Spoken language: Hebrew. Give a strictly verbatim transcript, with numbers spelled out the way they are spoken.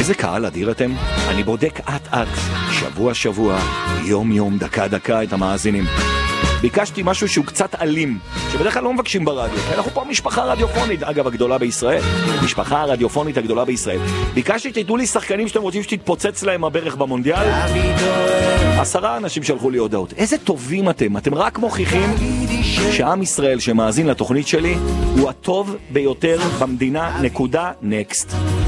איזה קהל אדיר אתם? אני בודק אט-אט, שבוע-שבוע, יום-יום, דקה-דקה את המאזינים. ביקשתי משהו שהוא קצת אלים, שבדרך כלל לא מבקשים ברדיו. אנחנו פה משפחה רדיופונית, אגב, הגדולה בישראל. משפחה הרדיופונית הגדולה בישראל. ביקשתי שתיתנו לי שחקנים שאתם רוצים שתתפוצץ להם הברך במונדיאל. עשרה אנשים שלחו לי הודעות. איזה טובים אתם. אתם רק מוכיחים שעם ישראל שמאזין לתוכנית שלי הוא הטוב ביותר במדינה. נקודה. נקסט.